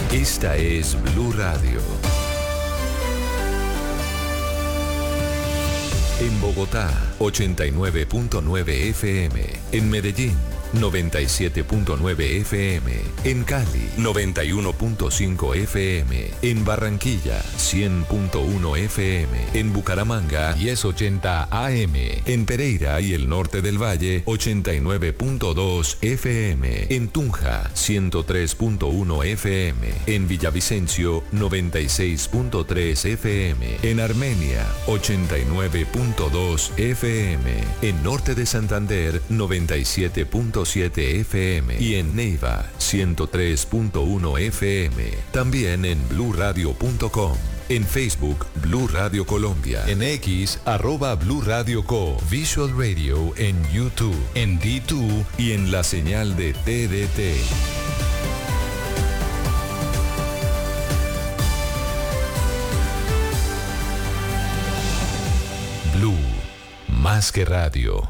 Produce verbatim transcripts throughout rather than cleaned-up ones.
Esta es Blue Radio. En Bogotá, ochenta y nueve punto nueve F M. En Medellín, noventa y siete punto nueve F M. En Cali, noventa y uno punto cinco F M. En Barranquilla, cien punto uno F M. En Bucaramanga, diez ochenta A M. En Pereira y el norte del Valle, ochenta y nueve punto dos F M. En Tunja, ciento tres punto uno F M. En Villavicencio, noventa y seis punto tres F M. En Armenia, ochenta y nueve punto dos F M. En Norte de Santander, noventa y siete punto siete F M. Y en Neiva, ciento tres punto uno F M. También en blue radio punto com. En Facebook, Blue Radio Colombia. En X, arroba Blue Radio Co. Visual Radio en YouTube, en D dos y en la señal de T D T. Blue, más que radio.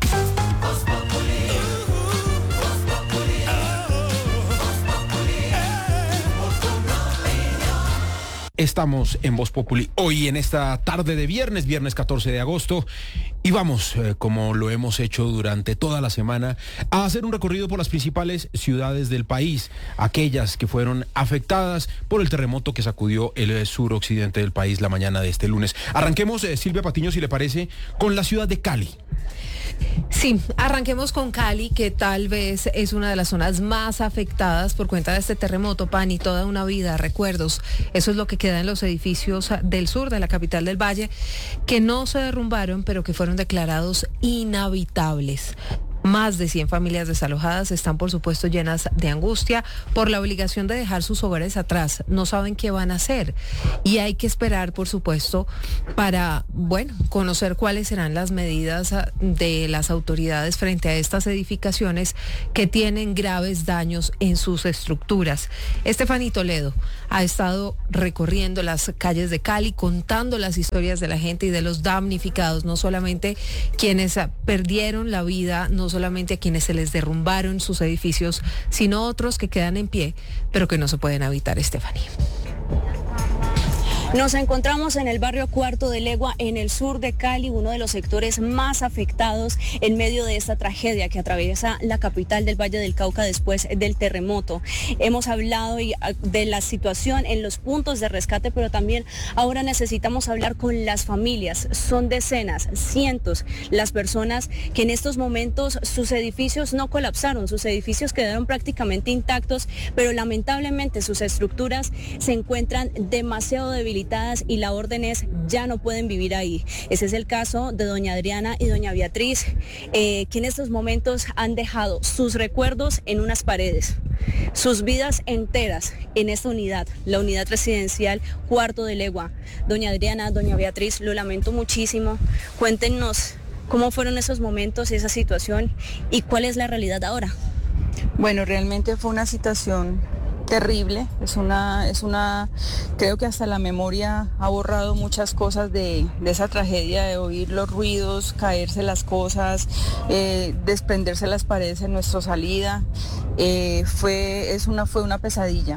Estamos en Voz Populi hoy en esta tarde de viernes, viernes catorce de agosto, y vamos, eh, como lo hemos hecho durante toda la semana, a hacer un recorrido por las principales ciudades del país, aquellas que fueron afectadas por el terremoto que sacudió el suroccidente del país la mañana de este lunes. Arranquemos, eh, Silvia Patiño, si le parece, con la ciudad de Cali. Sí, arranquemos con Cali, que tal vez es una de las zonas más afectadas por cuenta de este terremoto, Pani, toda una vida, recuerdos. Eso es lo que queda en los edificios del sur de la capital del Valle, que no se derrumbaron, pero que fueron declarados inhabitables. Más de cien familias desalojadas están, por supuesto, llenas de angustia por la obligación de dejar sus hogares atrás. No saben qué van a hacer. Y hay que esperar, por supuesto, para, bueno, conocer cuáles serán las medidas de las autoridades frente a estas edificaciones que tienen graves daños en sus estructuras. Estefanía Toledo ha estado recorriendo las calles de Cali, contando las historias de la gente y de los damnificados, no solamente quienes perdieron la vida, no solamente a quienes se les derrumbaron sus edificios, sino otros que quedan en pie, pero que no se pueden habitar, Estefanía. Nos encontramos en el barrio Cuarto de Legua, en el sur de Cali, uno de los sectores más afectados en medio de esta tragedia que atraviesa la capital del Valle del Cauca después del terremoto. Hemos hablado de la situación en los puntos de rescate, pero también ahora necesitamos hablar con las familias. Son decenas, cientos las personas que en estos momentos sus edificios no colapsaron, sus edificios quedaron prácticamente intactos, pero lamentablemente sus estructuras se encuentran demasiado debilitadas y la orden es ya no pueden vivir ahí. Ese es el caso de doña Adriana y doña Beatriz, eh, que en estos momentos han dejado sus recuerdos en unas paredes, sus vidas enteras en esta unidad, la unidad residencial Cuarto de Legua. Doña Adriana, doña Beatriz, lo lamento muchísimo. Cuéntenos cómo fueron esos momentos, esa situación y cuál es la realidad ahora. Bueno, realmente fue una situación terrible, es una, es una, creo que hasta la memoria ha borrado muchas cosas de, de esa tragedia, de oír los ruidos, caerse las cosas, eh, desprenderse las paredes en nuestra salida, eh, fue, es una, fue una pesadilla.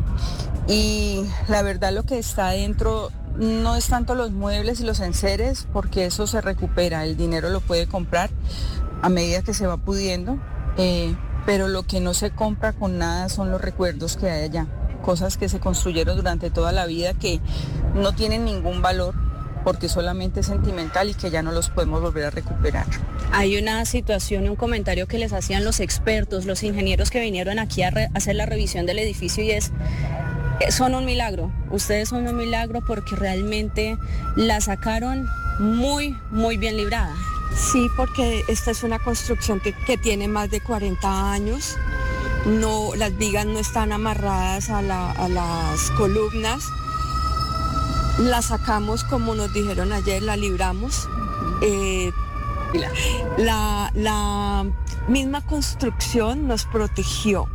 Y la verdad lo que está adentro no es tanto los muebles y los enseres, porque eso se recupera, el dinero lo puede comprar a medida que se va pudiendo. Eh, pero lo que no se compra con nada son los recuerdos que hay allá, cosas que se construyeron durante toda la vida que no tienen ningún valor porque solamente es sentimental y que ya no los podemos volver a recuperar. Hay una situación y un comentario que les hacían los expertos, los ingenieros que vinieron aquí a re- hacer la revisión del edificio y es, son un milagro, ustedes son un milagro porque realmente la sacaron muy, muy bien librada. Sí, porque esta es una construcción que, que tiene más de cuarenta años. No, las vigas no están amarradas a, la, a las columnas. La sacamos como nos dijeron ayer, la libramos. Eh, la, la misma construcción nos protegió.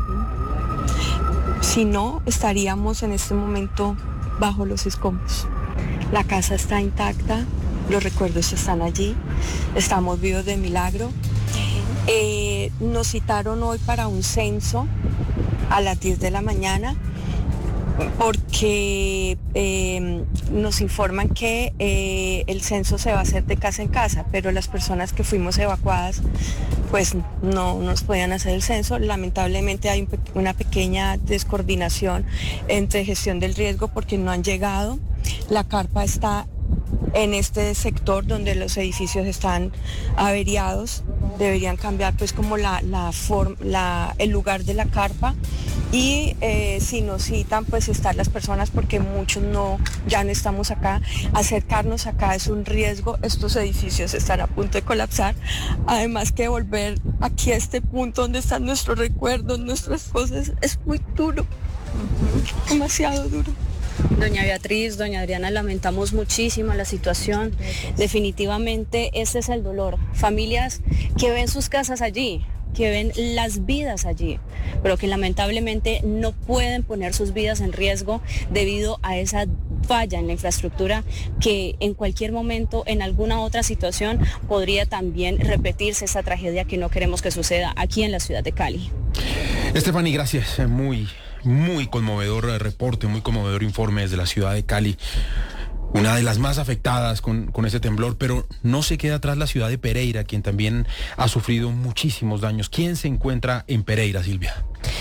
Si no, estaríamos en este momento bajo los escombros. La casa está intacta. Los recuerdos están allí, estamos vivos de milagro. Eh, nos citaron hoy para un censo a las diez de la mañana porque eh, nos informan que eh, el censo se va a hacer de casa en casa, pero las personas que fuimos evacuadas pues no nos podían hacer el censo. Lamentablemente hay un pe- una pequeña descoordinación entre gestión del riesgo porque no han llegado. La carpa está en este sector donde los edificios están averiados. Deberían cambiar pues como la, la forma, la, el lugar de la carpa, y eh, si nos citan pues estar las personas, porque muchos no, ya no estamos acá. Acercarnos acá es un riesgo, estos edificios están a punto de colapsar, además que volver aquí a este punto donde están nuestros recuerdos, nuestras cosas, es muy duro, demasiado duro. Doña Beatriz, doña Adriana, lamentamos muchísimo la situación. Definitivamente ese es el dolor. Familias que ven sus casas allí, que ven las vidas allí, pero que lamentablemente no pueden poner sus vidas en riesgo debido a esa falla en la infraestructura que en cualquier momento, en alguna otra situación, podría también repetirse esa tragedia que no queremos que suceda aquí en la ciudad de Cali. Estefanía, gracias. Muy, muy conmovedor reporte, muy conmovedor informe desde la ciudad de Cali. Una de las más afectadas con, con ese temblor, pero no se queda atrás la ciudad de Pereira, quien también ha sufrido muchísimos daños. ¿Quién se encuentra en Pereira, Silvia?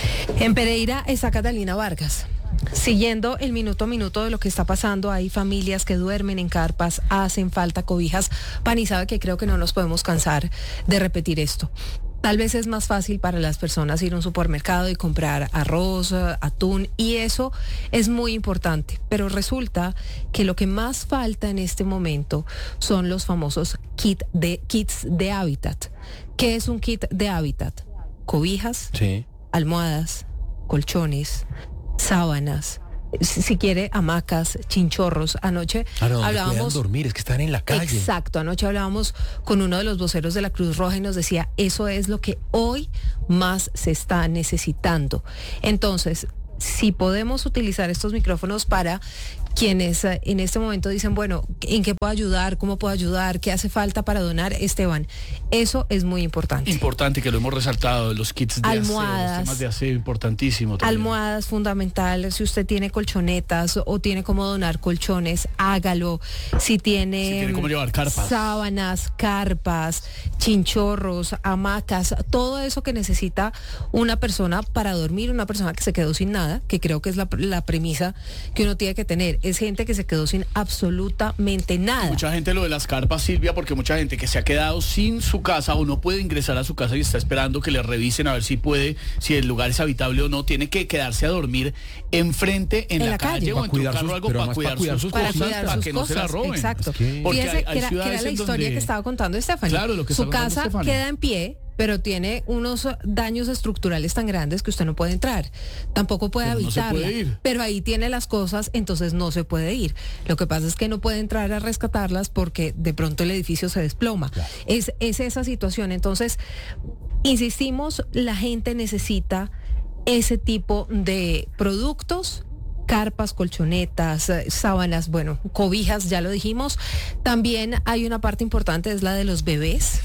En Pereira está Catalina Vargas. Siguiendo el minuto a minuto de lo que está pasando, hay familias que duermen en carpas, hacen falta cobijas. Pani sabe que creo que no nos podemos cansar de repetir esto. Tal vez es más fácil para las personas ir a un supermercado y comprar arroz, atún, y eso es muy importante. Pero resulta que lo que más falta en este momento son los famosos kit de, kits de hábitat. ¿Qué es un kit de hábitat? Cobijas, Sí. almohadas, colchones, sábanas, si, si quiere hamacas, chinchorros. Anoche Ah, no, donde puedan hablábamos... dormir, es que están en la calle. Exacto, anoche hablábamos con uno de los voceros de la Cruz Roja y nos decía, eso es lo que hoy más se está necesitando. Entonces, si podemos utilizar estos micrófonos para quienes eh, en este momento dicen, bueno, ¿en qué puedo ayudar? ¿Cómo puedo ayudar? ¿Qué hace falta para donar? Esteban, eso es muy importante. Importante, que lo hemos resaltado, los kits de Almohadas. aseo, los temas de aseo, importantísimo también. Almohadas, fundamental. Si usted tiene colchonetas o tiene cómo donar colchones, hágalo. Si tiene, Si tiene cómo llevar carpas. sábanas, carpas, chinchorros, hamacas, todo eso que necesita una persona para dormir, una persona que se quedó sin nada, que creo que es la, la premisa que uno tiene que tener. Es gente que se quedó sin absolutamente nada. Mucha gente lo de las carpas, Silvia, porque mucha gente que se ha quedado sin su casa o no puede ingresar a su casa y está esperando que le revisen a ver si puede, si el lugar es habitable o no, tiene que quedarse a dormir enfrente en, En la, la calle, calle. o Para en cuidar tu carro sus- algo pero para más cuidar, para cuidar sus sus cosas, Para cuidar para sus que no se la cosas, roben. exacto. que- Porque Fíjese hay- que hay era, que era ciudades la en historia donde- que estaba contando Stephanie. Claro, lo que Su está contando casa Stephanie. queda en pie, pero tiene unos daños estructurales tan grandes que usted no puede entrar. Tampoco puede Pero no se habitarla. puede ir. Pero ahí tiene las cosas, entonces no se puede ir. Lo que pasa es que no puede entrar a rescatarlas porque de pronto el edificio se desploma. Claro. Es, es esa situación. Entonces, insistimos, la gente necesita ese tipo de productos. Carpas, colchonetas, eh, sábanas, bueno, cobijas, ya lo dijimos. También hay una parte importante, es la de los bebés.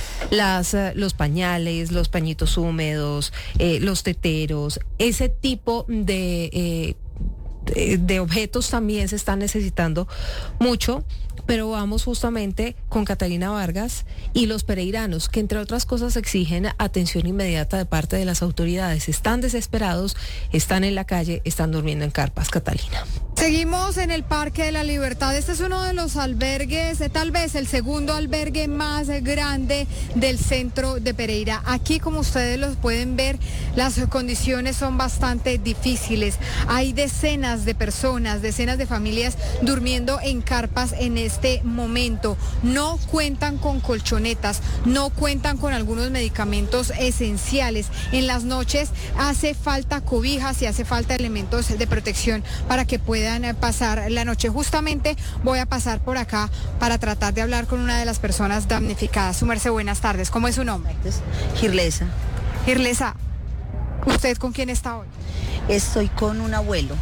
Las, eh, los pañales, los pañitos húmedos, eh, los teteros, ese tipo de, eh, de, de objetos también se están necesitando mucho. Pero vamos justamente con Catalina Vargas y los pereiranos, que entre otras cosas exigen atención inmediata de parte de las autoridades. Están desesperados, están en la calle, están durmiendo en carpas. Catalina. Seguimos en el Parque de la Libertad. Este es uno de los albergues, eh, tal vez el segundo albergue más eh, grande del centro de Pereira. Aquí, como ustedes los pueden ver, las condiciones son bastante difíciles. Hay decenas de personas, decenas de familias durmiendo en carpas en este momento. No cuentan con colchonetas, no cuentan con algunos medicamentos esenciales. En las noches hace falta cobijas y hace falta elementos de protección para que puedan pasar la noche. Justamente voy a pasar por acá para tratar de hablar con una de las personas damnificadas. Su merced, buenas tardes. ¿Cómo es su nombre? Girlesa. Girlesa, ¿usted con quién está hoy? Estoy con un abuelo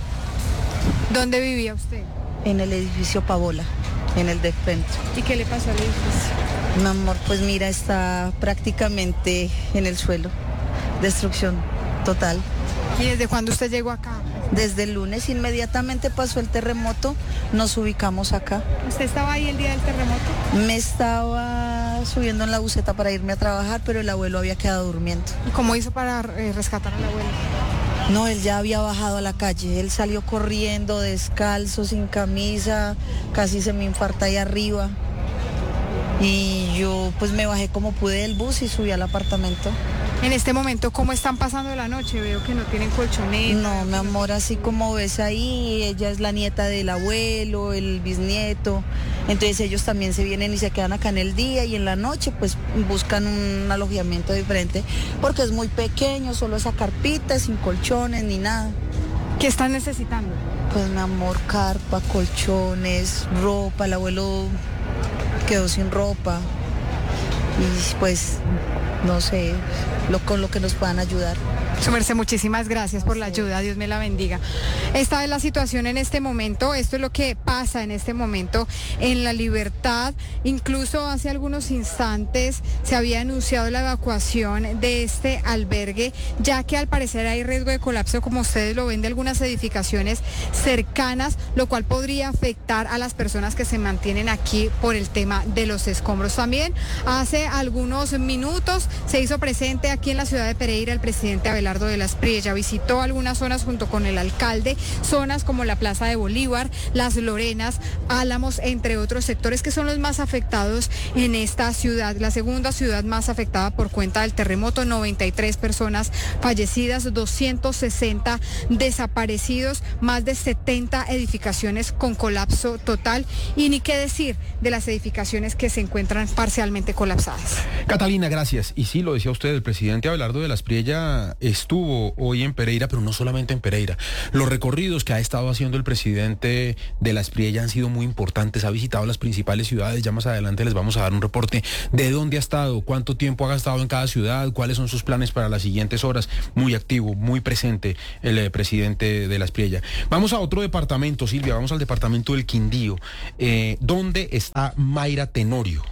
¿Dónde vivía usted? en el edificio Pavola, en el de frente. ¿Y qué le pasó al edificio? Mi amor, pues mira, está prácticamente en el suelo. Destrucción total. ¿Y desde cuándo usted llegó acá? Desde el lunes, inmediatamente pasó el terremoto, nos ubicamos acá. ¿Usted estaba ahí el día del terremoto? Me estaba subiendo en la buseta para irme a trabajar, pero el abuelo había quedado durmiendo. ¿Y cómo hizo para eh, rescatar al abuelo? No, él ya había bajado a la calle, él salió corriendo, descalzo, sin camisa, casi se me infarta ahí arriba. Y yo pues me bajé como pude del bus y subí al apartamento. En este momento, ¿cómo están pasando la noche? Veo que no tienen colchoneta. No, mi amor, así como ves ahí, ella es la nieta del abuelo, el bisnieto. Entonces ellos también se vienen y se quedan acá en el día y en la noche pues buscan un alojamiento diferente porque es muy pequeño, solo esa carpita, sin colchones ni nada. ¿Qué están necesitando? Pues mi amor, carpa, colchones, ropa, el abuelo quedó sin ropa y pues no sé, lo, con lo que nos puedan ayudar. Su merced, muchísimas gracias por la ayuda, Dios me la bendiga. Esta es la situación en este momento, esto es lo que pasa en este momento en La Libertad. Incluso hace algunos instantes se había anunciado la evacuación de este albergue, ya que al parecer hay riesgo de colapso, como ustedes lo ven, de algunas edificaciones cercanas, lo cual podría afectar a las personas que se mantienen aquí por el tema de los escombros. También hace algunos minutos se hizo presente aquí en la ciudad de Pereira el presidente Abelardo de la Espriella. Visitó algunas zonas junto con el alcalde, zonas como la Plaza de Bolívar, Las Lorenas, Álamos, entre otros sectores que son los más afectados en esta ciudad. La segunda ciudad más afectada por cuenta del terremoto, noventa y tres personas fallecidas, doscientos sesenta desaparecidos, más de setenta edificaciones con colapso total y ni qué decir de las edificaciones que se encuentran parcialmente colapsadas. Catalina, gracias. Y sí, lo decía usted, el presidente Abelardo de la Espriella estuvo hoy en Pereira, pero no solamente en Pereira. Los recorridos que ha estado haciendo el presidente de la Espriella han sido muy importantes. Ha visitado las principales ciudades. Ya más adelante les vamos a dar un reporte de dónde ha estado, cuánto tiempo ha gastado en cada ciudad, cuáles son sus planes para las siguientes horas. Muy activo, muy presente el eh, presidente de la Espriella. Vamos a otro departamento, Silvia, vamos al departamento del Quindío. Eh, ¿Dónde está Mayra Tenorio?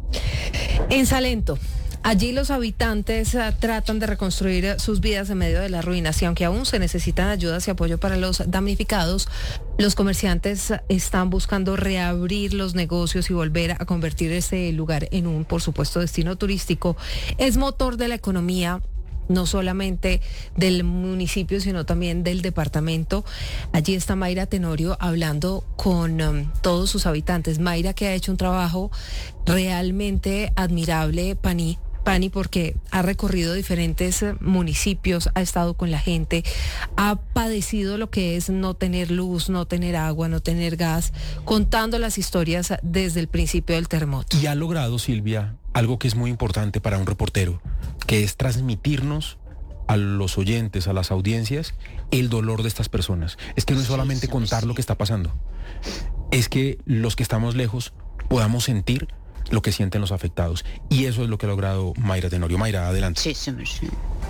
En Salento. Allí los habitantes uh, tratan de reconstruir uh, sus vidas en medio de las ruinas y aunque aún se necesitan ayudas y apoyo para los damnificados, los comerciantes uh, están buscando reabrir los negocios y volver a convertir ese lugar en un, por supuesto, destino turístico. Es motor de la economía, no solamente del municipio, sino también del departamento. Allí está Mayra Tenorio hablando con um, todos sus habitantes. Mayra, que ha hecho un trabajo realmente admirable, Pani. Pani, porque ha recorrido diferentes municipios, ha estado con la gente, ha padecido lo que es no tener luz, no tener agua, no tener gas, contando las historias desde el principio del terremoto. Y ha logrado, Silvia, algo que es muy importante para un reportero, que es transmitirnos a los oyentes, a las audiencias, el dolor de estas personas. Es que no es solamente contar lo que está pasando, es que los que estamos lejos podamos sentir lo que sienten los afectados. Y eso es lo que ha logrado Mayra Tenorio. Mayra, adelante. Sí, sí, sí.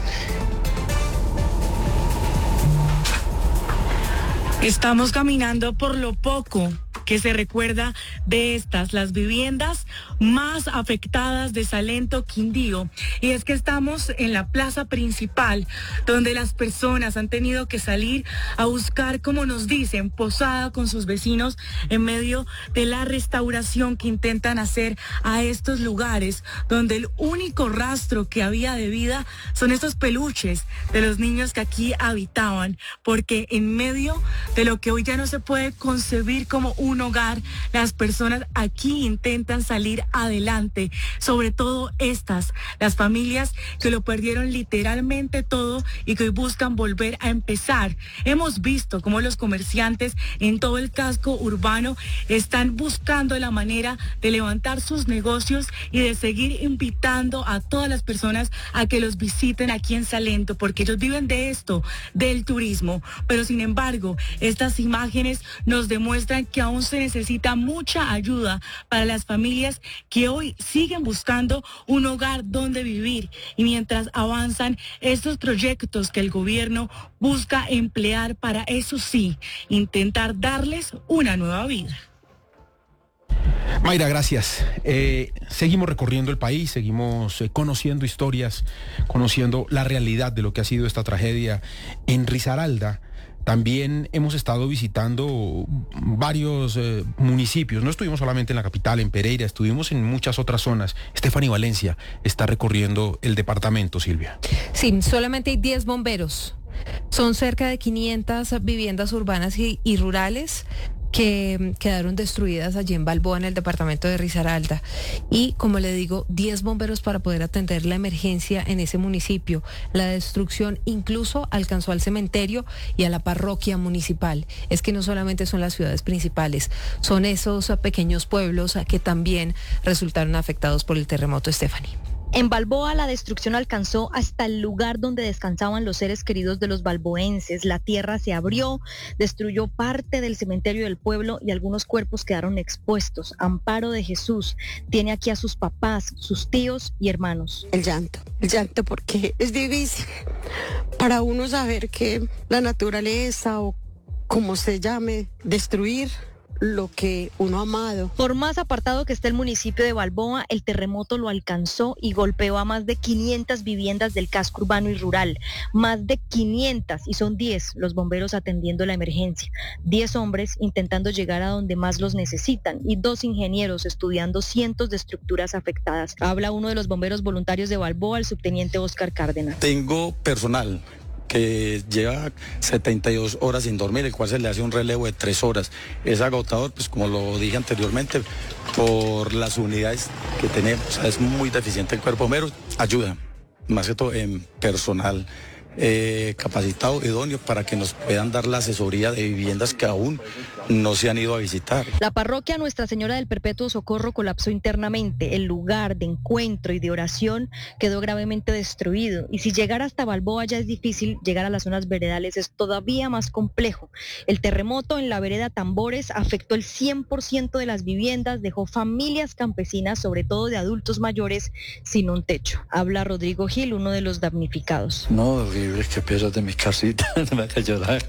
Estamos caminando por lo poco que se recuerda de estas, las viviendas más afectadas de Salento, Quindío. Y es que estamos en la plaza principal, donde las personas han tenido que salir a buscar, como nos dicen, posada con sus vecinos en medio de la restauración que intentan hacer a estos lugares, donde el único rastro que había de vida son estos peluches de los niños que aquí habitaban, porque en medio de lo que hoy ya no se puede concebir como un hogar, las personas aquí intentan salir adelante, sobre todo estas, las familias que lo perdieron literalmente todo y que hoy buscan volver a empezar. Hemos visto cómo los comerciantes en todo el casco urbano están buscando la manera de levantar sus negocios y de seguir invitando a todas las personas a que los visiten aquí en Salento, porque ellos viven de esto, del turismo. Pero sin embargo, estas imágenes nos demuestran que aún se necesita mucha ayuda para las familias que hoy siguen buscando un hogar donde vivir, y mientras avanzan estos proyectos que el gobierno busca emplear para, eso sí, intentar darles una nueva vida. Mayra, gracias. Eh, seguimos recorriendo el país, seguimos eh, conociendo historias, conociendo la realidad de lo que ha sido esta tragedia en Risaralda. También hemos estado visitando varios eh, municipios. No estuvimos solamente en la capital, en Pereira, estuvimos en muchas otras zonas. Stephanie Valencia está recorriendo el departamento, Silvia. Sí, solamente hay diez bomberos. Son cerca de quinientas viviendas urbanas y, y rurales que quedaron destruidas allí en Balboa, en el departamento de Risaralda. Y, como le digo, diez bomberos para poder atender la emergencia en ese municipio. La destrucción incluso alcanzó al cementerio y a la parroquia municipal. Es que no solamente son las ciudades principales, son esos pequeños pueblos que también resultaron afectados por el terremoto, Stephanie. En Balboa la destrucción alcanzó hasta el lugar donde descansaban los seres queridos de los balboenses. La tierra se abrió, destruyó parte del cementerio del pueblo y algunos cuerpos quedaron expuestos. Amparo de Jesús tiene aquí a sus papás, sus tíos y hermanos. El llanto, el llanto porque es difícil para uno saber que la naturaleza o como se llame, destruir lo que uno ha amado. Por más apartado que esté el municipio de Balboa, el terremoto lo alcanzó y golpeó a más de quinientas viviendas del casco urbano y rural. Más de quinientas, y son diez los bomberos atendiendo la emergencia. diez hombres intentando llegar a donde más los necesitan y dos ingenieros estudiando cientos de estructuras afectadas. Habla uno de los bomberos voluntarios de Balboa, el subteniente Oscar Cárdenas. Tengo personal que lleva setenta y dos horas sin dormir, el cual se le hace un relevo de tres horas. Es agotador, pues como lo dije anteriormente, por las unidades que tenemos. O sea, es muy deficiente el cuerpo bombero. Ayuda, más que todo en personal eh, capacitado, idóneo, para que nos puedan dar la asesoría de viviendas que aún no se han ido a visitar. La parroquia Nuestra Señora del Perpetuo Socorro colapsó internamente. El lugar de encuentro y de oración quedó gravemente destruido. Y si llegar hasta Balboa ya es difícil, llegar a las zonas veredales es todavía más complejo. El terremoto en la vereda Tambores afectó el cien por ciento de las viviendas, dejó familias campesinas, sobre todo de adultos mayores, sin un techo. Habla Rodrigo Gil, uno de los damnificados. No, horrible, que piensas de mi casita, no me hace llorar.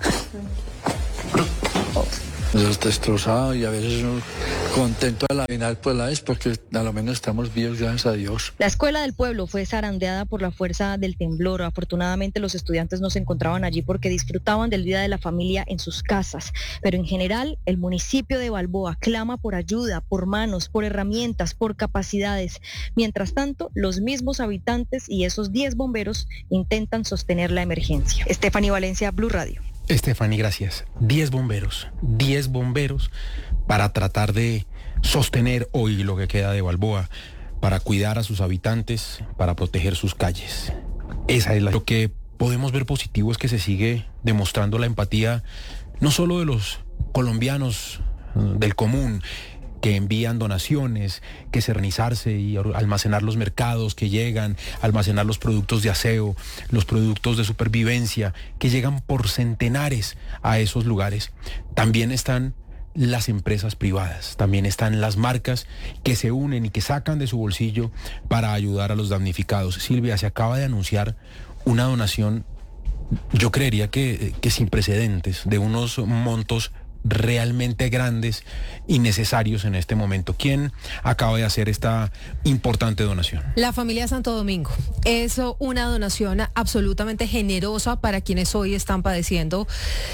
Eso está destrozado y a veces uno contento a la final pues la es porque a lo menos estamos vivos, gracias a Dios. La escuela del pueblo fue zarandeada por la fuerza del temblor. Afortunadamente los estudiantes no se encontraban allí porque disfrutaban del día de la familia en sus casas. Pero en general el municipio de Balboa clama por ayuda, por manos, por herramientas, por capacidades. Mientras tanto, los mismos habitantes y esos diez bomberos intentan sostener la emergencia. Stephanie Valencia, Blue Radio. Stephanie, gracias. Diez bomberos, diez bomberos para tratar de sostener hoy lo que queda de Balboa, para cuidar a sus habitantes, para proteger sus calles. Esa es la... Lo que podemos ver positivo es que se sigue demostrando la empatía no solo de los colombianos del común, que envían donaciones, que serenizarse y almacenar los mercados que llegan, almacenar los productos de aseo, los productos de supervivencia, que llegan por centenares a esos lugares. También están las empresas privadas, también están las marcas que se unen y que sacan de su bolsillo para ayudar a los damnificados. Silvia, se acaba de anunciar una donación, yo creería que, que sin precedentes, de unos montos realmente grandes y necesarios en este momento. ¿Quién acaba de hacer esta importante donación? La familia Santo Domingo. Es una donación absolutamente generosa para quienes hoy están padeciendo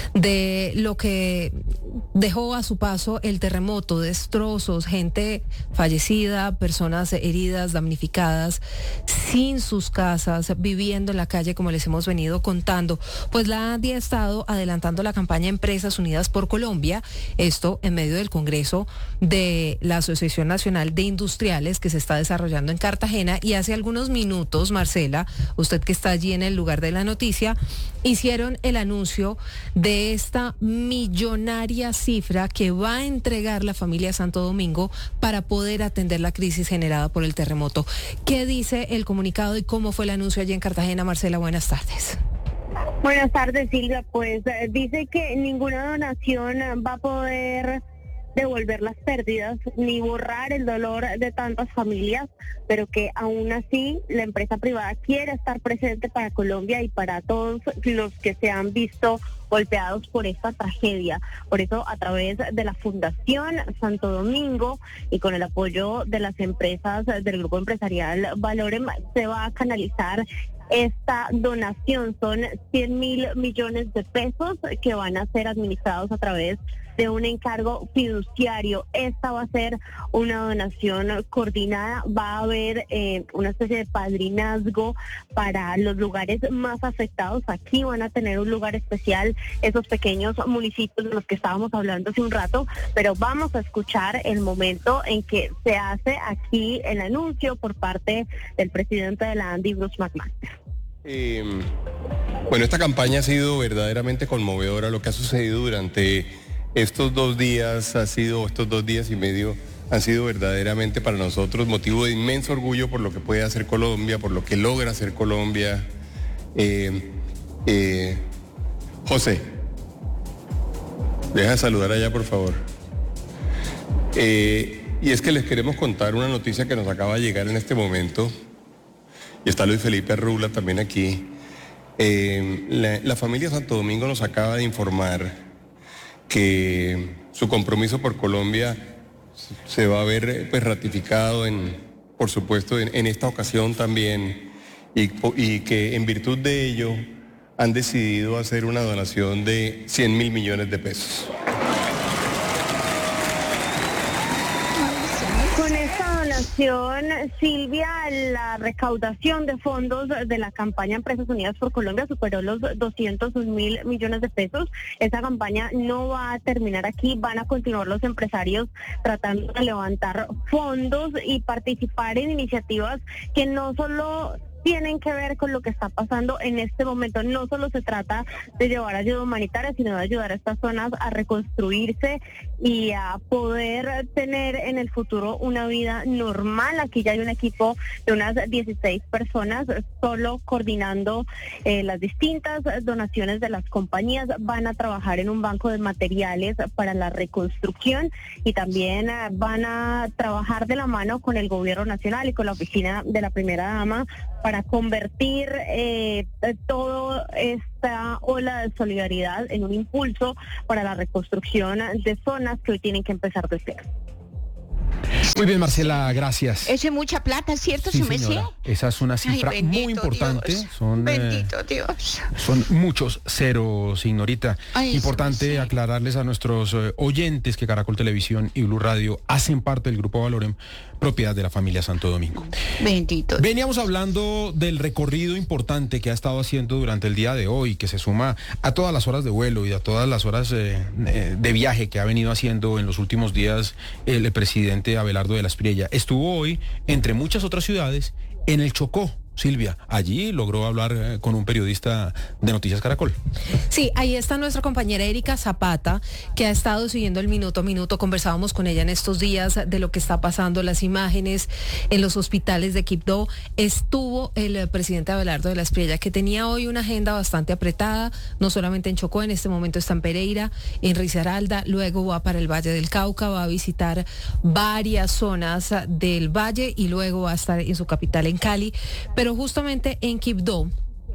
de lo que dejó a su paso el terremoto, destrozos, gente fallecida, personas heridas, damnificadas, sin sus casas, viviendo en la calle, como les hemos venido contando. Pues la A D I ha estado adelantando la campaña Empresas Unidas por Colombia, esto en medio del Congreso de la Asociación Nacional de Industriales que se está desarrollando en Cartagena, y hace algunos minutos, Marcela, usted que está allí en el lugar de la noticia, hicieron el anuncio de esta millonaria cifra que va a entregar la familia Santo Domingo para poder atender la crisis generada por el terremoto. ¿Qué dice el comunicado y cómo fue el anuncio allí en Cartagena? Marcela, buenas tardes. Buenas tardes, Silvia. Pues eh, dice que ninguna donación va a poder devolver las pérdidas ni borrar el dolor de tantas familias, pero que aún así la empresa privada quiere estar presente para Colombia y para todos los que se han visto golpeados por esta tragedia. Por eso, a través de la Fundación Santo Domingo y con el apoyo de las empresas del grupo empresarial Valorem, se va a canalizar esta donación. Son cien mil millones de pesos que van a ser administrados a través de un encargo fiduciario. Esta va a ser una donación coordinada, va a haber eh, una especie de padrinazgo para los lugares más afectados. Aquí van a tener un lugar especial esos pequeños municipios de los que estábamos hablando hace un rato, pero vamos a escuchar el momento en que se hace aquí el anuncio por parte del presidente de la ANDI, Bruce McMaster. Eh, bueno, esta campaña ha sido verdaderamente conmovedora. Lo que ha sucedido durante estos dos días ha sido, estos dos días y medio han sido verdaderamente para nosotros motivo de inmenso orgullo por lo que puede hacer Colombia, por lo que logra hacer Colombia. Eh, eh, José, deja de saludar allá, por favor. Eh, y es que les queremos contar una noticia que nos acaba de llegar en este momento, y está Luis Felipe Rula también aquí. Eh, la, la familia Santo Domingo nos acaba de informar que su compromiso por Colombia se va a ver pues ratificado en, por supuesto, en, en esta ocasión también, y, y que en virtud de ello han decidido hacer una donación de cien mil millones de pesos. Con esta donación, Silvia, la recaudación de fondos de la campaña Empresas Unidas por Colombia superó los doscientos mil millones de pesos. Esta campaña no va a terminar aquí, van a continuar los empresarios tratando de levantar fondos y participar en iniciativas que no solo tienen que ver con lo que está pasando en este momento. No solo se trata de llevar ayuda humanitaria, sino de ayudar a estas zonas a reconstruirse y a poder tener en el futuro una vida normal. Aquí ya hay un equipo de unas dieciséis personas solo coordinando eh, las distintas donaciones de las compañías. Van a trabajar en un banco de materiales para la reconstrucción y también eh, van a trabajar de la mano con el gobierno nacional y con la oficina de la primera dama para convertir eh, toda esta ola de solidaridad en un impulso para la reconstrucción de zonas que hoy tienen que empezar de cero. Muy bien, Marcela, gracias. Eso es mucha plata, ¿cierto, Sí, su merced? señora. Esa es una cifra Ay, bendito muy importante. Dios. Son, eh, Bendito Dios. Son muchos ceros, señorita. Ay, Importante aclararles a nuestros eh, oyentes que Caracol Televisión y Blue Radio hacen parte del Grupo Valorem, propiedad de la familia Santo Domingo. Bendito. Veníamos hablando del recorrido importante que ha estado haciendo durante el día de hoy, que se suma a todas las horas de vuelo y a todas las horas eh, eh, de viaje que ha venido haciendo en los últimos días el, el presidente Abelardo de la Espriella. Estuvo hoy, entre muchas otras ciudades, en el Chocó. Silvia, allí logró hablar eh, con un periodista de Noticias Caracol. Sí, ahí está nuestra compañera Erika Zapata, que ha estado siguiendo el minuto a minuto. Conversábamos con ella en estos días de lo que está pasando, las imágenes en los hospitales de Quibdó. Estuvo el eh, presidente Abelardo de la Espriella, que tenía hoy una agenda bastante apretada, no solamente en Chocó, en este momento está en Pereira, en Risaralda, luego va para el Valle del Cauca, va a visitar varias zonas del Valle y luego va a estar en su capital, en Cali. Pero justamente en Quibdó,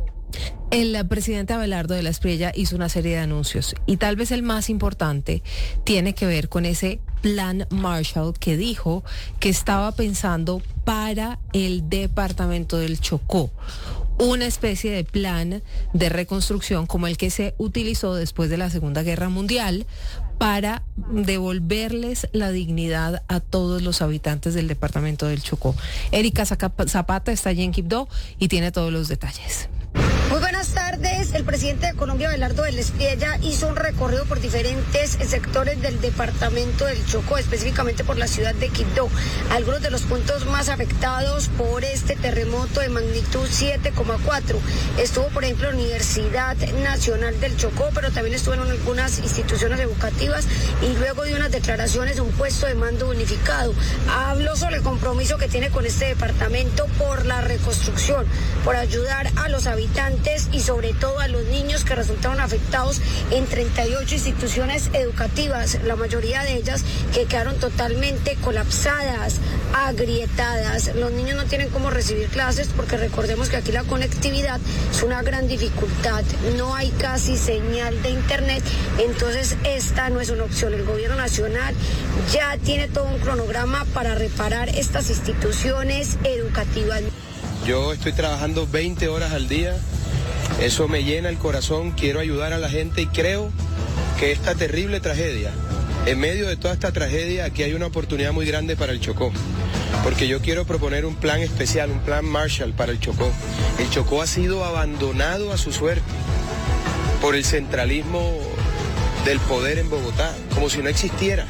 el presidente Abelardo de la Espriella hizo una serie de anuncios y tal vez el más importante tiene que ver con ese plan Marshall que dijo que estaba pensando para el departamento del Chocó. Una especie de plan de reconstrucción como el que se utilizó después de la Segunda Guerra Mundial para devolverles la dignidad a todos los habitantes del departamento del Chocó. Erika Zapata está allí en Quibdó y tiene todos los detalles. Muy buenas tardes. El presidente de Colombia, Abelardo de la Espriella, hizo un recorrido por diferentes sectores del departamento del Chocó, específicamente por la ciudad de Quibdó. Algunos de los puntos más afectados por este terremoto de magnitud siete coma cuatro. Estuvo, por ejemplo, la Universidad Nacional del Chocó, pero también estuvo en algunas instituciones educativas y luego de unas declaraciones de un puesto de mando unificado. Habló sobre el compromiso que tiene con este departamento por la reconstrucción, por ayudar a los habitantes y sobre sobre todo a los niños que resultaron afectados en treinta y ocho instituciones educativas, la mayoría de ellas que quedaron totalmente colapsadas, agrietadas. Los niños no tienen cómo recibir clases porque recordemos que aquí la conectividad es una gran dificultad, no hay casi señal de internet, entonces esta no es una opción. El gobierno nacional ya tiene todo un cronograma para reparar estas instituciones educativas. Yo estoy trabajando veinte horas al día, eso me llena el corazón, quiero ayudar a la gente y creo que esta terrible tragedia, en medio de toda esta tragedia, aquí hay una oportunidad muy grande para el Chocó, porque yo quiero proponer un plan especial, un plan Marshall para el Chocó. El Chocó ha sido abandonado a su suerte por el centralismo del poder en Bogotá, como si no existiera.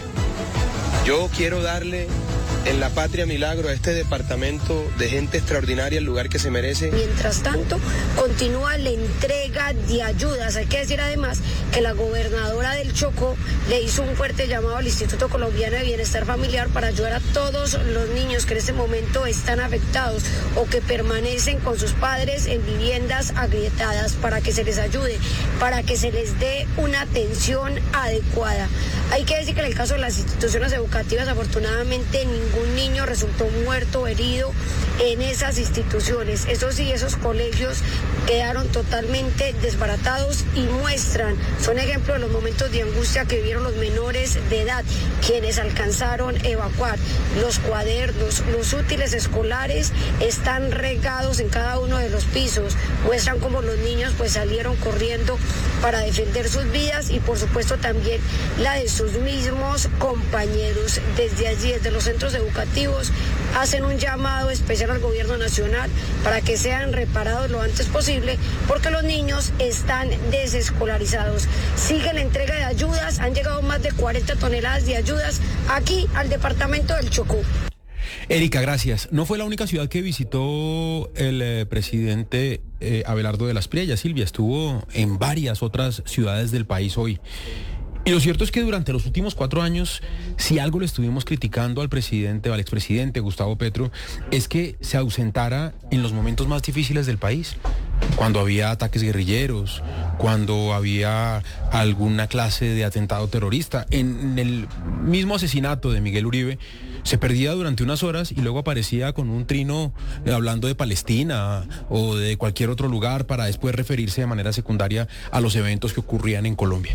Yo quiero darle en la Patria Milagro a este departamento de gente extraordinaria el lugar que se merece. Mientras tanto, continúa la entrega de ayudas. Hay que decir además que la gobernadora del Chocó le hizo un fuerte llamado al Instituto Colombiano de Bienestar Familiar para ayudar a todos los niños que en este momento están afectados o que permanecen con sus padres en viviendas agrietadas, para que se les ayude, para que se les dé una atención adecuada. Hay que decir que en el caso de las instituciones educativas, afortunadamente ningún niño resultó muerto o herido en esas instituciones. Eso sí, esos colegios quedaron totalmente desbaratados y muestran, son ejemplo de los momentos de angustia que vivieron los menores de edad, quienes alcanzaron a evacuar. Los cuadernos, los útiles escolares están regados en cada uno de los pisos, muestran cómo los niños pues salieron corriendo para defender sus vidas y por supuesto también la de sus mismos compañeros. Desde allí, desde los centros educativos, hacen un llamado especial al gobierno nacional para que sean reparados lo antes posible, porque los niños están desescolarizados. Sigue la entrega de ayudas, han llegado más de cuarenta toneladas de ayudas aquí al departamento del Chocó. Erika, gracias. No fue la única ciudad que visitó el eh, presidente eh, Abelardo de la Espriella, Silvia, estuvo en varias otras ciudades del país hoy. Y lo cierto es que durante los últimos cuatro años, si algo le estuvimos criticando al presidente o al expresidente Gustavo Petro, es que se ausentara en los momentos más difíciles del país. Cuando había ataques guerrilleros, cuando había alguna clase de atentado terrorista. En el mismo asesinato de Miguel Uribe, se perdía durante unas horas y luego aparecía con un trino hablando de Palestina o de cualquier otro lugar para después referirse de manera secundaria a los eventos que ocurrían en Colombia.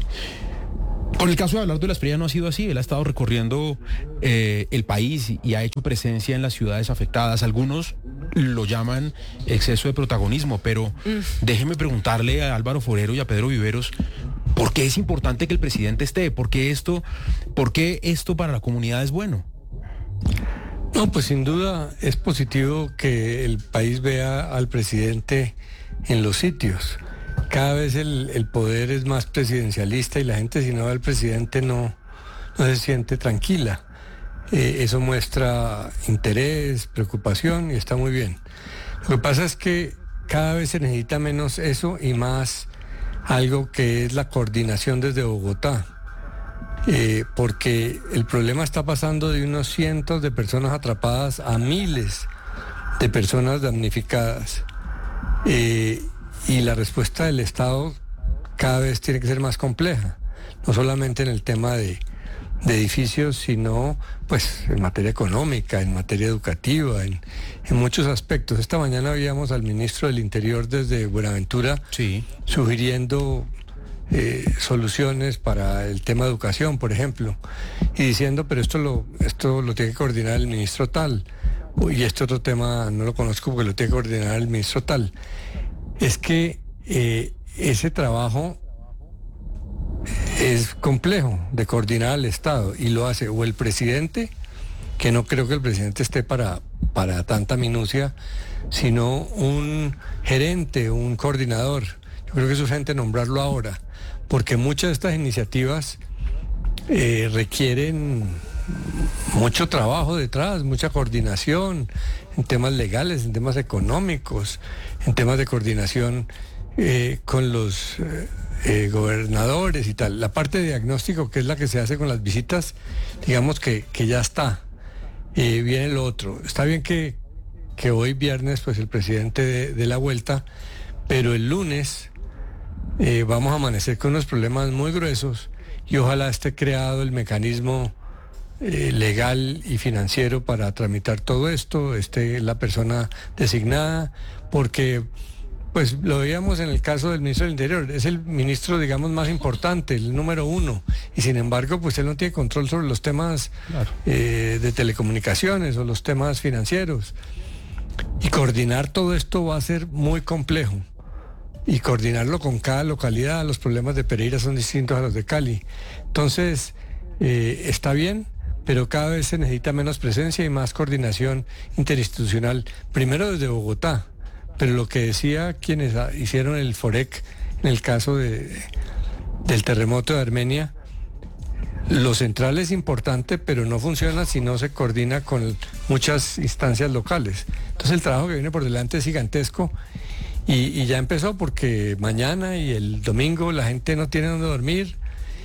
Con el caso de Abelardo de la Espriella no ha sido así. Él ha estado recorriendo eh, el país y ha hecho presencia en las ciudades afectadas. Algunos lo llaman exceso de protagonismo, pero mm. déjeme preguntarle a Álvaro Forero y a Pedro Viveros, ¿por qué es importante que el presidente esté? ¿Por qué esto, por qué esto para la comunidad es bueno? No, pues sin duda es positivo que el país vea al presidente en los sitios. Cada vez el, el poder es más presidencialista y la gente, si no ve al presidente, no, no se siente tranquila. Eh, eso muestra interés, preocupación y está muy bien. Lo que pasa es que cada vez se necesita menos eso y más algo que es la coordinación desde Bogotá. Eh, porque el problema está pasando de unos cientos de personas atrapadas a miles de personas damnificadas. Eh, Y la respuesta del Estado cada vez tiene que ser más compleja, no solamente en el tema de, de edificios, sino pues en materia económica, en materia educativa, en, en muchos aspectos. Esta mañana veíamos al ministro del Interior desde Buenaventura sí. sugiriendo eh, soluciones para el tema de educación, por ejemplo, y diciendo, pero esto lo, esto lo tiene que coordinar el ministro tal, y este otro tema no lo conozco porque lo tiene que coordinar el ministro tal. Es que eh, ese trabajo es complejo de coordinar al Estado y lo hace o el presidente, que no creo que el presidente esté para, para tanta minucia, sino un gerente, un coordinador. Yo creo que es urgente nombrarlo ahora, porque muchas de estas iniciativas eh, requieren mucho trabajo detrás, mucha coordinación en temas legales, en temas económicos, en temas de coordinación eh, con los eh, eh, gobernadores y tal. La parte de diagnóstico, que es la que se hace con las visitas, digamos que, que ya está. Eh, viene lo otro. Está bien que, que hoy viernes pues el presidente de, de la vuelta, pero el lunes eh, vamos a amanecer con unos problemas muy gruesos y ojalá esté creado el mecanismo eh, legal y financiero para tramitar todo esto, esté la persona designada, porque pues lo veíamos en el caso del ministro del Interior, es el ministro, digamos, más importante, el número uno, y sin embargo, pues él no tiene control sobre los temas claro. eh, de telecomunicaciones o los temas financieros. Y coordinar todo esto va a ser muy complejo. Y coordinarlo con cada localidad, los problemas de Pereira son distintos a los de Cali. Entonces, eh, está bien, pero cada vez se necesita menos presencia y más coordinación interinstitucional, primero desde Bogotá. Pero lo que decía quienes hicieron el FOREC en el caso de, del terremoto de Armenia, lo central es importante, pero no funciona si no se coordina con muchas instancias locales. Entonces el trabajo que viene por delante es gigantesco y, y ya empezó porque mañana y el domingo la gente no tiene dónde dormir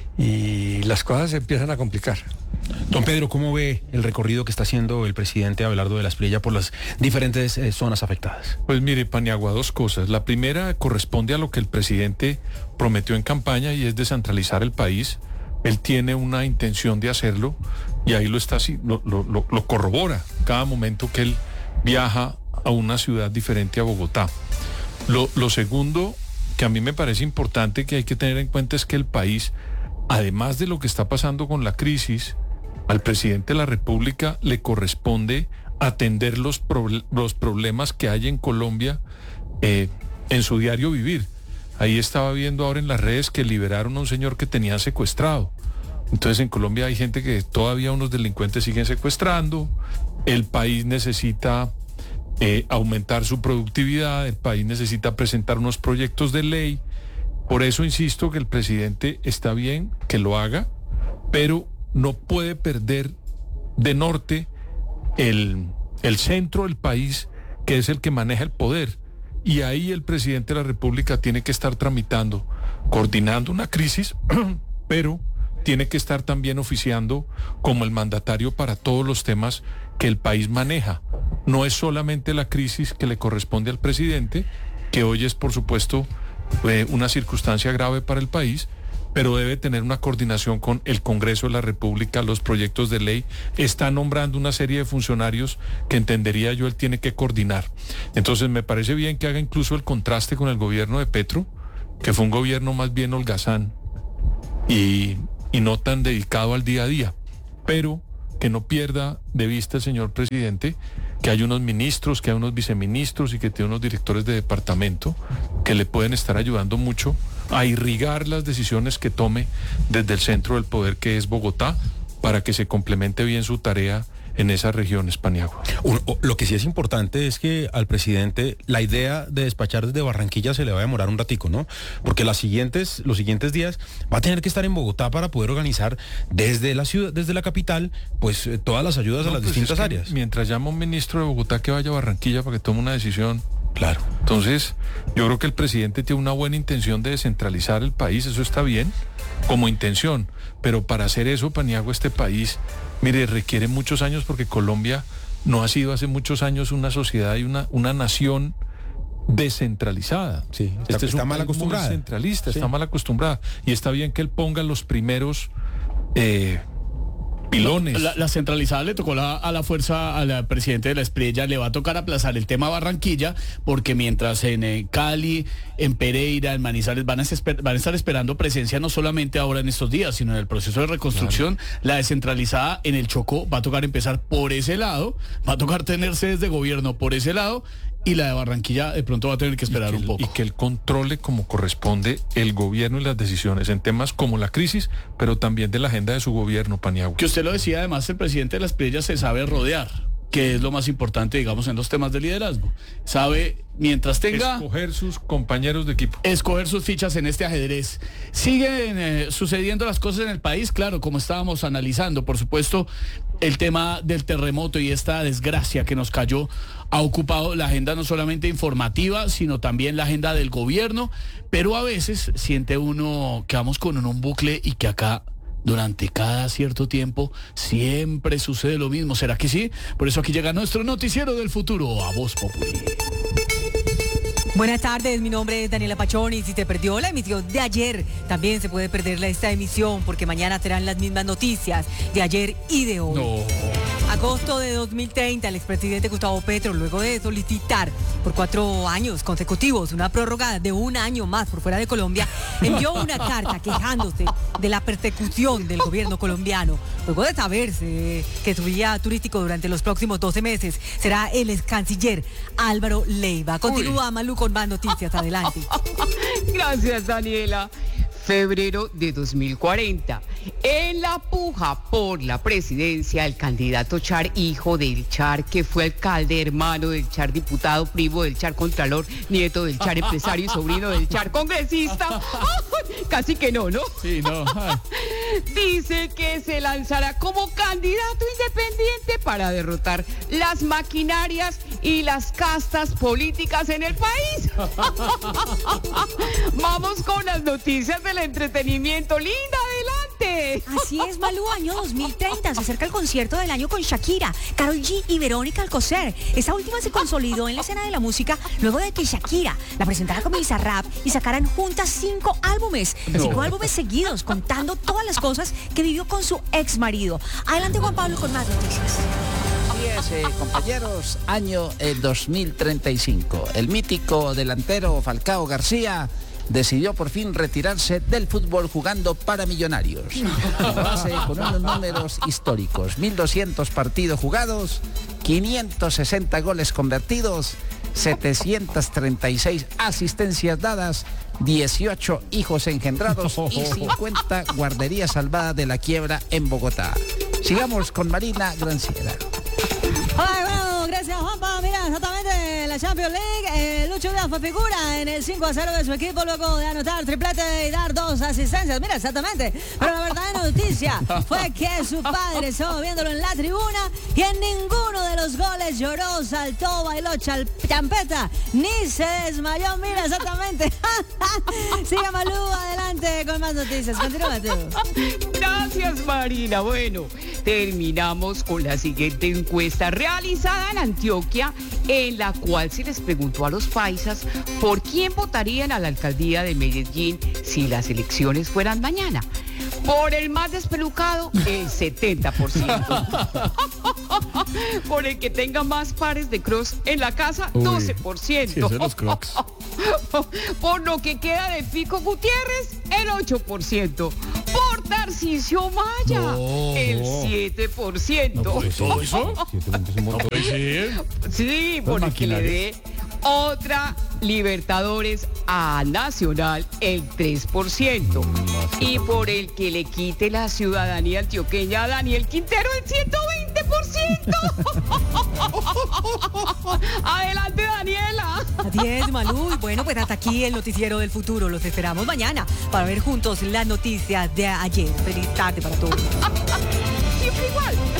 y las cosas se empiezan a complicar. Don Pedro, ¿cómo ve el recorrido que está haciendo el presidente Abelardo de la Espriella por las diferentes eh, zonas afectadas? Pues mire, Paniagua, dos cosas. La primera corresponde a lo que el presidente prometió en campaña y es descentralizar el país. Él tiene una intención de hacerlo y ahí lo está lo, lo, lo, lo corrobora cada momento que él viaja a una ciudad diferente a Bogotá. Lo, lo segundo que a mí me parece importante que hay que tener en cuenta es que el país, además de lo que está pasando con la crisis, al presidente de la República le corresponde atender los, pro, los problemas que hay en Colombia eh, en su diario vivir. Ahí estaba viendo ahora en las redes que liberaron a un señor que tenían secuestrado. Entonces en Colombia hay gente que todavía unos delincuentes siguen secuestrando. El país necesita eh, aumentar su productividad, el país necesita presentar unos proyectos de ley. Por eso insisto que el presidente está bien que lo haga, pero no puede perder de norte el, el centro del país, que es el que maneja el poder. Y ahí el presidente de la República tiene que estar tramitando, coordinando una crisis, pero tiene que estar también oficiando como el mandatario para todos los temas que el país maneja. No es solamente la crisis que le corresponde al presidente, que hoy es, por supuesto, eh, una circunstancia grave para el país, pero debe tener una coordinación con el Congreso de la República, los proyectos de ley. Está nombrando una serie de funcionarios que entendería yo él tiene que coordinar. Entonces me parece bien que haga incluso el contraste con el gobierno de Petro, que fue un gobierno más bien holgazán y, y no tan dedicado al día a día, pero que no pierda de vista, señor presidente, que hay unos ministros, que hay unos viceministros y que tiene unos directores de departamento que le pueden estar ayudando mucho a irrigar las decisiones que tome desde el centro del poder, que es Bogotá, para que se complemente bien su tarea en esas regiones, Paniagua. Lo que sí es importante es que al presidente la idea de despachar desde Barranquilla se le va a demorar un ratico, ¿no? Porque las siguientes, los siguientes días va a tener que estar en Bogotá para poder organizar desde la ciudad, desde la capital, pues eh, todas las ayudas no, a las pues distintas es que áreas. Mientras llama un ministro de Bogotá que vaya a Barranquilla para que tome una decisión. Claro. Entonces, yo creo que el presidente tiene una buena intención de descentralizar el país, eso está bien, como intención, pero para hacer eso, Paniagua, este país, mire, requiere muchos años porque Colombia no ha sido hace muchos años una sociedad y una, una nación descentralizada. Sí, está, este es está un mal acostumbrada. Muy centralista, sí. Está mal acostumbrada. Y está bien que él ponga los primeros eh, pilones. La, la centralizada le tocó la, a la fuerza al presidente de la Espriella, le va a tocar aplazar el tema Barranquilla, porque mientras en eh, Cali, en Pereira, en Manizales van a, esper, van a estar esperando presencia no solamente ahora en estos días, sino en el proceso de reconstrucción, claro. La descentralizada en el Chocó va a tocar empezar por ese lado, va a tocar tener sedes de gobierno por ese lado, y la de Barranquilla de pronto va a tener que esperar que un el, poco. Y que él controle como corresponde el gobierno y las decisiones en temas como la crisis, pero también de la agenda de su gobierno, Paniagua. Que usted lo decía, además el presidente de la Espriella se sabe rodear, que es lo más importante, digamos, en los temas de liderazgo. Sabe, mientras tenga... Escoger sus compañeros de equipo. Escoger sus fichas en este ajedrez. Siguen eh, sucediendo las cosas en el país, claro, como estábamos analizando, por supuesto, el tema del terremoto y esta desgracia que nos cayó ha ocupado la agenda no solamente informativa, sino también la agenda del gobierno, pero a veces siente uno que vamos con un bucle y que acá durante cada cierto tiempo siempre sucede lo mismo. ¿Será que sí? Por eso aquí llega nuestro noticiero del futuro a Voz Populi. Buenas tardes, mi nombre es Daniela Pachón y si te perdió la emisión de ayer, también se puede perder esta emisión porque mañana serán las mismas noticias de ayer y de hoy. No. Agosto de dos mil treinta, el expresidente Gustavo Petro, luego de solicitar por cuatro años consecutivos una prórroga de un año más por fuera de Colombia, envió una carta quejándose de la persecución del gobierno colombiano. Luego de saberse que su guía turístico durante los próximos doce meses será el ex canciller Álvaro Leiva. Continúa Malú con más noticias, adelante. Gracias, Daniela. Febrero de dos mil cuarenta. En la puja por la presidencia, el candidato Char, hijo del Char, que fue alcalde, hermano del Char, diputado, primo del Char, contralor, nieto del Char, empresario y sobrino del Char, congresista. Casi que no, ¿no? Sí, no. Dice que se lanzará como candidato independiente para derrotar las maquinarias y las castas políticas en el país. Vamos con las noticias del entretenimiento. Linda, adelante. Así es, Malú, año dos mil treinta. Se acerca el concierto del año con Shakira, Karol G y Verónica Alcocer. Esta última se consolidó en la escena de la música luego de que Shakira la presentara con Bizarrap y sacaran juntas cinco álbumes. No. Cinco álbumes seguidos, contando todas las cosas que vivió con su ex marido. Adelante, Juan Pablo, con más noticias. Así es, eh, compañeros, año eh, dos mil treinta y cinco. El mítico delantero Falcao García decidió por fin retirarse del fútbol jugando para Millonarios. Lo hace con unos números históricos: mil doscientos partidos jugados, quinientos sesenta goles convertidos, setecientas treinta y seis asistencias dadas, dieciocho hijos engendrados y cincuenta guarderías salvadas de la quiebra en Bogotá. Sigamos con Marina Granciera. Ay, bueno, gracias, Juanpa. Mira, exactamente, la Champions League, eh, Lucho Díaz fue figura en el cinco a cero de su equipo luego de anotar triplete y dar dos asistencias. Mira, exactamente. Pero la verdadera noticia fue que su padre estaba viéndolo en la tribuna y en ninguno de los goles lloró, saltó, bailó chal- champeta, ni se desmayó. Mira, exactamente. Siga, Malú, adelante con más noticias. Continúa, Mateo. Gracias, Marina. Bueno, terminamos con la siguiente encuesta realizada en Antioquia, en la cual se les preguntó a los paisas por quién votarían a la alcaldía de Medellín si las elecciones fueran mañana. Por el más despelucado, el setenta por ciento. Por el que tenga más pares de crocs en la casa, Uy, doce por ciento. sí, eso de los crocs. Por lo que queda de Fico Gutiérrez, el ocho por ciento. Por Tarcisio Maya, No. el siete por ciento. ¿No puede ser eso? No puede ser. Sí, por el que le dé otra Libertadores a Nacional, el tres por ciento. Y por el que le quite la ciudadanía antioqueña a Daniel Quintero, el ciento veinte por ciento. Adelante, Daniela. Así es, Malú. Y bueno, pues hasta aquí el noticiero del futuro. Los esperamos mañana para ver juntos las noticias de ayer. Feliz tarde para todos. Siempre igual.